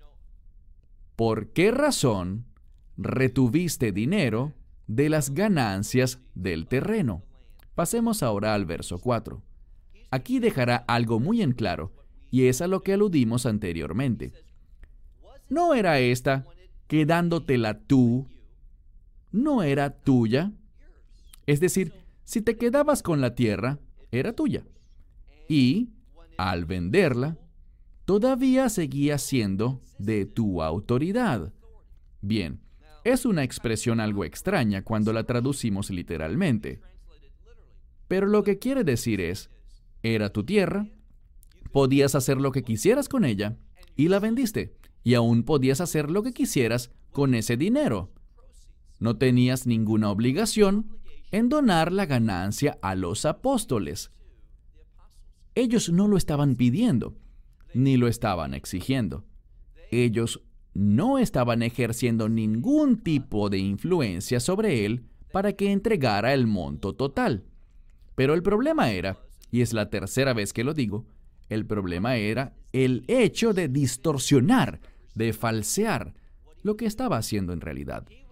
¿por qué razón retuviste dinero de las ganancias del terreno? Pasemos ahora al verso 4. Aquí dejará algo muy en claro, y es a lo que aludimos anteriormente. ¿No era esta, quedándotela tú, no era tuya? Es decir, si te quedabas con la tierra, era tuya. Y, al venderla, todavía seguía siendo de tu autoridad. Bien, es una expresión algo extraña cuando la traducimos literalmente. Pero lo que quiere decir es, era tu tierra, podías hacer lo que quisieras con ella, y la vendiste, y aún podías hacer lo que quisieras con ese dinero. No tenías ninguna obligación en donar la ganancia a los apóstoles. Ellos no lo estaban pidiendo, ni lo estaban exigiendo. Ellos no estaban ejerciendo ningún tipo de influencia sobre él para que entregara el monto total. Pero el problema era, y es la tercera vez que lo digo, el problema era el hecho de distorsionar, de falsear lo que estaba haciendo en realidad.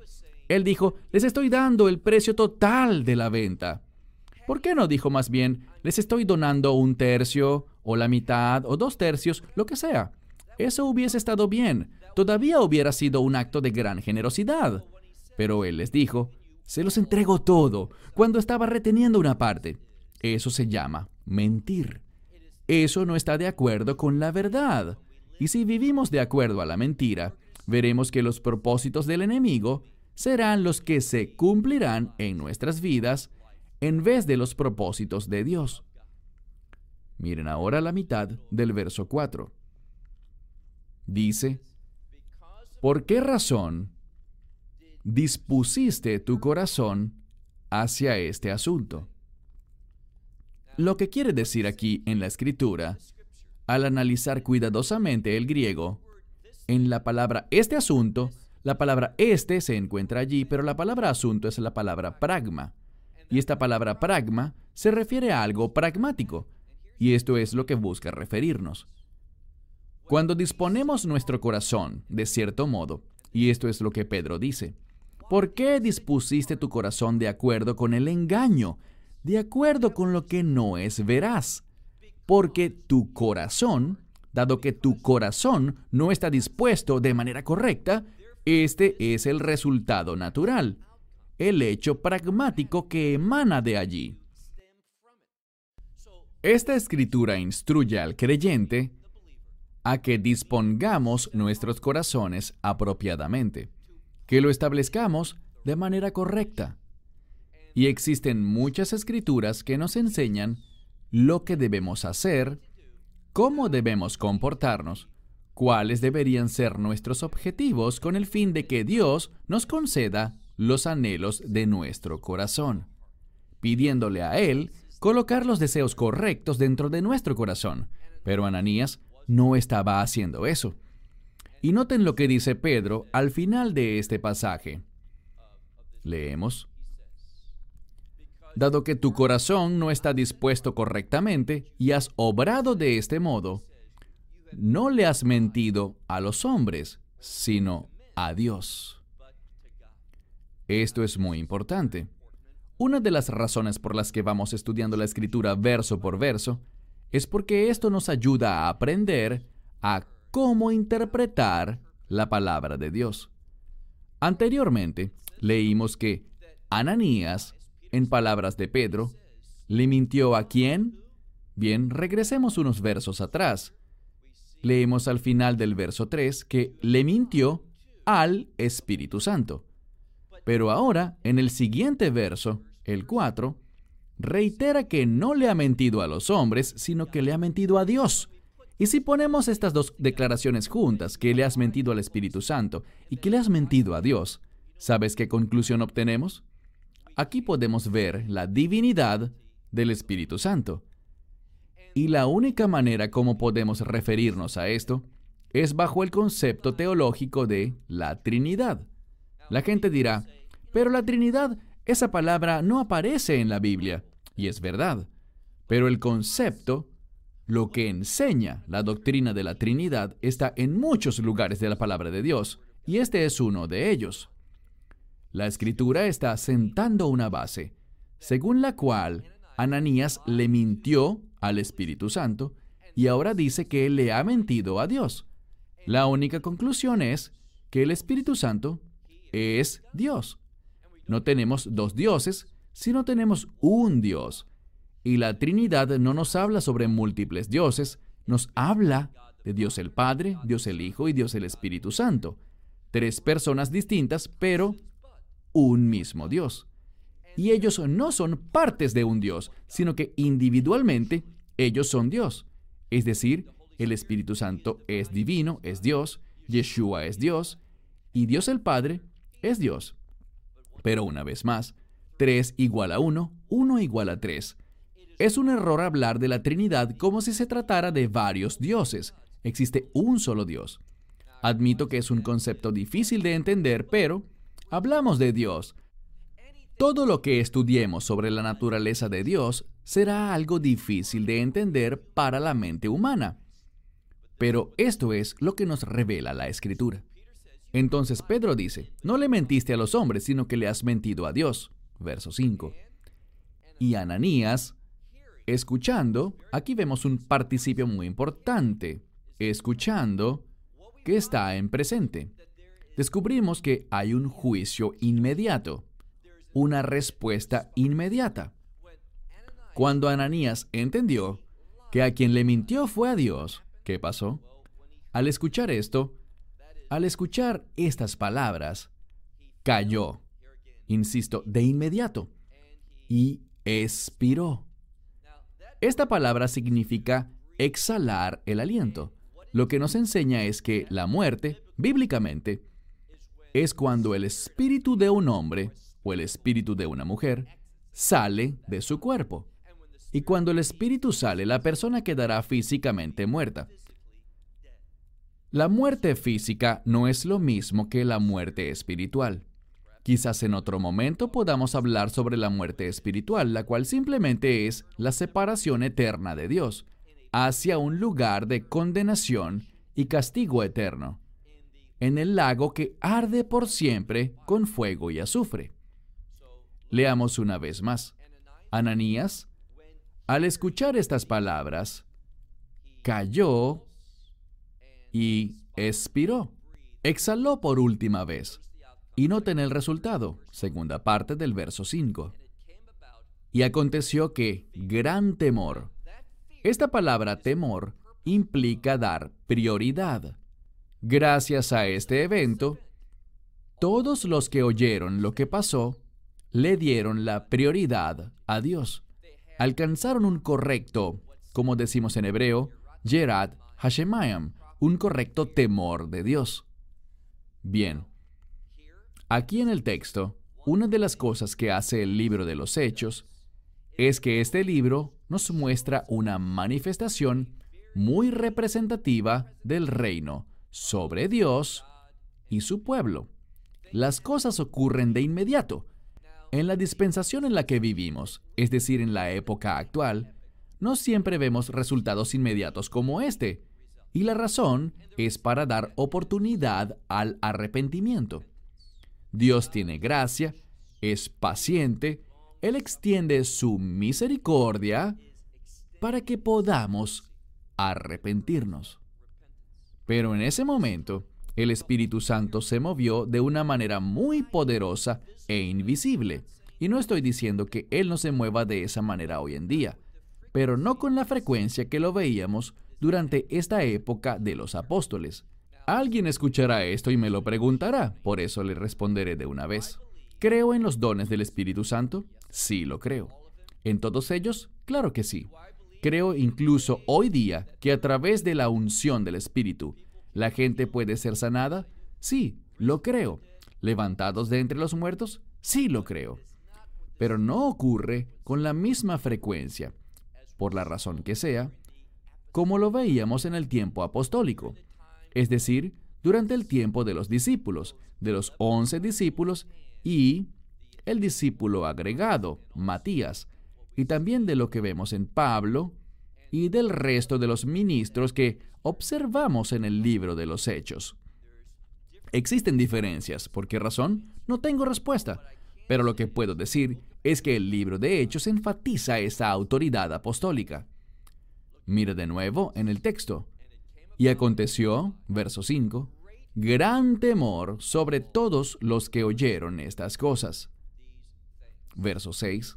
Él dijo, les estoy dando el precio total de la venta. ¿Por qué no dijo más bien, les estoy donando 1/3 o la mitad o 2/3, lo que sea? Eso hubiese estado bien. Todavía hubiera sido un acto de gran generosidad. Pero Él les dijo, se los entrego todo, cuando estaba reteniendo una parte. Eso se llama mentir. Eso no está de acuerdo con la verdad. Y si vivimos de acuerdo a la mentira, veremos que los propósitos del enemigo serán los que se cumplirán en nuestras vidas en vez de los propósitos de Dios. Miren ahora la mitad del verso 4. Dice, ¿por qué razón dispusiste tu corazón hacia este asunto? Lo que quiere decir aquí en la Escritura, al analizar cuidadosamente el griego, en la palabra este asunto, la palabra este se encuentra allí, pero la palabra asunto es la palabra pragma. Y esta palabra pragma se refiere a algo pragmático, y esto es lo que busca referirnos. Cuando disponemos nuestro corazón, de cierto modo, y esto es lo que Pedro dice, ¿por qué dispusiste tu corazón de acuerdo con el engaño, de acuerdo con lo que no es veraz? Porque tu corazón, dado que tu corazón no está dispuesto de manera correcta, este es el resultado natural, el hecho pragmático que emana de allí. Esta escritura instruye al creyente a que dispongamos nuestros corazones apropiadamente, que lo establezcamos de manera correcta. Y existen muchas escrituras que nos enseñan lo que debemos hacer, cómo debemos comportarnos, cuáles deberían ser nuestros objetivos con el fin de que Dios nos conceda los anhelos de nuestro corazón, pidiéndole a Él colocar los deseos correctos dentro de nuestro corazón. Pero Ananías no estaba haciendo eso. Y noten lo que dice Pedro al final de este pasaje. Leemos. Dado que tu corazón no está dispuesto correctamente y has obrado de este modo, no le has mentido a los hombres, sino a Dios. Esto es muy importante. Una de las razones por las que vamos estudiando la Escritura verso por verso es porque esto nos ayuda a aprender a cómo interpretar la palabra de Dios. Anteriormente, leímos que Ananías, en palabras de Pedro, ¿le mintió a quién? Bien, regresemos unos versos atrás. Leemos al final del verso 3 que le mintió al Espíritu Santo. Pero ahora, en el siguiente verso, el 4, reitera que no le ha mentido a los hombres, sino que le ha mentido a Dios. Y si ponemos estas dos declaraciones juntas, que le has mentido al Espíritu Santo y que le has mentido a Dios, ¿sabes qué conclusión obtenemos? Aquí podemos ver la divinidad del Espíritu Santo. Y la única manera como podemos referirnos a esto es bajo el concepto teológico de la Trinidad. La gente dirá, pero la Trinidad, esa palabra no aparece en la Biblia. Y es verdad. Pero el concepto, lo que enseña la doctrina de la Trinidad, está en muchos lugares de la palabra de Dios. Y este es uno de ellos. La Escritura está sentando una base, según la cual Ananías le mintió al Espíritu Santo y ahora dice que él le ha mentido a Dios. La única conclusión es que el Espíritu Santo es Dios. No tenemos dos dioses, sino tenemos un Dios. Y la Trinidad no nos habla sobre múltiples dioses, nos habla de Dios el Padre, Dios el Hijo y Dios el Espíritu Santo. 3 personas distintas, pero un mismo Dios. Y ellos no son partes de un Dios, sino que individualmente ellos son Dios. Es decir, el Espíritu Santo es divino, es Dios, Yeshua es Dios, y Dios el Padre es Dios. Pero una vez más, 3 igual a 1, 1 igual a 3. Es un error hablar de la Trinidad como si se tratara de varios dioses. Existe un solo Dios. Admito que es un concepto difícil de entender, pero hablamos de Dios. Todo lo que estudiemos sobre la naturaleza de Dios será algo difícil de entender para la mente humana. Pero esto es lo que nos revela la Escritura. Entonces Pedro dice, no le mentiste a los hombres, sino que le has mentido a Dios. Verso 5. Y Ananías, escuchando, aquí vemos un participio muy importante, escuchando, que está en presente. Descubrimos que hay un juicio inmediato, una respuesta inmediata. Cuando Ananías entendió que a quien le mintió fue a Dios, ¿qué pasó? Al escuchar esto, al escuchar estas palabras, cayó, insisto, de inmediato, y expiró. Esta palabra significa exhalar el aliento. Lo que nos enseña es que la muerte, bíblicamente, es cuando el espíritu de un hombre o el espíritu de una mujer sale de su cuerpo. Y cuando el espíritu sale, la persona quedará físicamente muerta. La muerte física no es lo mismo que la muerte espiritual. Quizás en otro momento podamos hablar sobre la muerte espiritual, la cual simplemente es la separación eterna de Dios hacia un lugar de condenación y castigo eterno, en el lago que arde por siempre con fuego y azufre. Leamos una vez más. Ananías, al escuchar estas palabras, cayó y expiró. Exhaló por última vez. Y noten el resultado, segunda parte del verso 5. Y aconteció que gran temor. Esta palabra temor implica dar prioridad. Gracias a este evento, todos los que oyeron lo que pasó le dieron la prioridad a Dios. Alcanzaron un correcto, como decimos en hebreo, Yerat Hashemayim, un correcto temor de Dios. Bien, aquí en el texto, una de las cosas que hace el libro de los Hechos es que este libro nos muestra una manifestación muy representativa del reino sobre Dios y su pueblo. Las cosas ocurren de inmediato. En la dispensación en la que vivimos, es decir, en la época actual, no siempre vemos resultados inmediatos como este, y la razón es para dar oportunidad al arrepentimiento. Dios tiene gracia, es paciente, Él extiende su misericordia para que podamos arrepentirnos. Pero en ese momento, el Espíritu Santo se movió de una manera muy poderosa e invisible. Y no estoy diciendo que Él no se mueva de esa manera hoy en día, pero no con la frecuencia que lo veíamos durante esta época de los apóstoles. Alguien escuchará esto y me lo preguntará, por eso le responderé de una vez. ¿Creo en los dones del Espíritu Santo? Sí, lo creo. ¿En todos ellos? Claro que sí. Creo incluso hoy día que a través de la unción del Espíritu, ¿la gente puede ser sanada? Sí, lo creo. ¿Levantados de entre los muertos? Sí, lo creo. Pero no ocurre con la misma frecuencia, por la razón que sea, como lo veíamos en el tiempo apostólico, es decir, durante el tiempo de los discípulos, de los 11 discípulos y el discípulo agregado, Matías, y también de lo que vemos en Pablo y del resto de los ministros que observamos en el libro de los Hechos. Existen diferencias. ¿Por qué razón? No tengo respuesta. Pero lo que puedo decir es que el libro de Hechos enfatiza esa autoridad apostólica. Mire de nuevo en el texto. Y aconteció, verso 5, gran temor sobre todos los que oyeron estas cosas. Verso 6.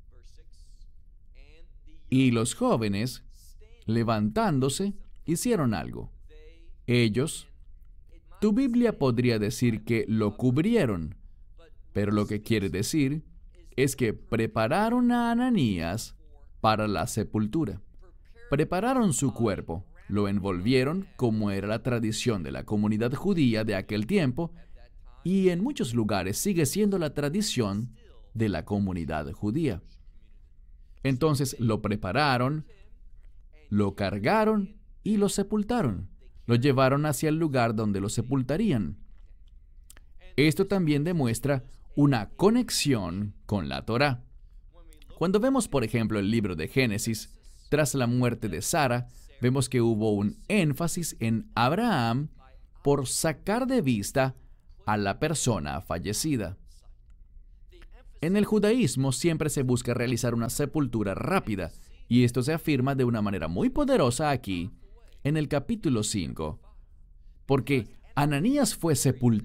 Y los jóvenes, levantándose, hicieron algo. Ellos, tu Biblia podría decir que lo cubrieron, pero lo que quiere decir es que prepararon a Ananías para la sepultura. Prepararon su cuerpo, lo envolvieron como era la tradición de la comunidad judía de aquel tiempo, y en muchos lugares sigue siendo la tradición de la comunidad judía. Entonces lo prepararon, lo cargaron y lo sepultaron. Lo llevaron hacia el lugar donde lo sepultarían. Esto también demuestra una conexión con la Torá. Cuando vemos, por ejemplo, el libro de Génesis, tras la muerte de Sara, vemos que hubo un énfasis en Abraham por sacar de vista a la persona fallecida. En el judaísmo siempre se busca realizar una sepultura rápida, y esto se afirma de una manera muy poderosa aquí, en el capítulo 5, porque Ananías fue sepultado